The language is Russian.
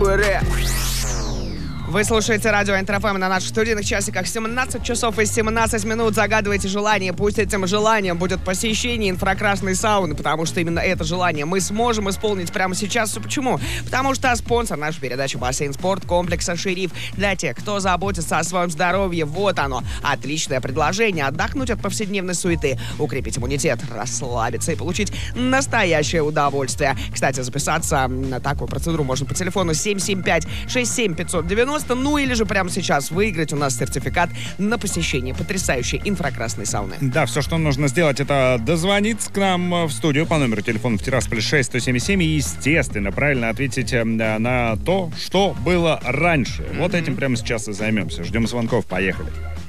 Бре. Вы слушаете радио НТРФМ на наших студийных часиках. 17 часов и 17 минут. Загадывайте желание. Пусть этим желанием будет посещение инфракрасной сауны, потому что именно это желание мы сможем исполнить прямо сейчас. Почему? Потому что спонсор нашей передачи «Бассейн Спорт» комплекса «Шериф». Для тех, кто заботится о своем здоровье, вот оно. Отличное предложение. Отдохнуть от повседневной суеты, укрепить иммунитет, расслабиться и получить настоящее удовольствие. Кстати, записаться на такую процедуру можно по телефону 775-67-590. Ну или же прямо сейчас выиграть у нас сертификат на посещение потрясающей инфракрасной сауны. Да, все, что нужно сделать, это дозвониться к нам в студию по номеру телефона в Тирасполе 6-177 и, естественно, правильно ответить на то, что было раньше. Вот этим прямо сейчас и займемся. Ждем звонков. Поехали.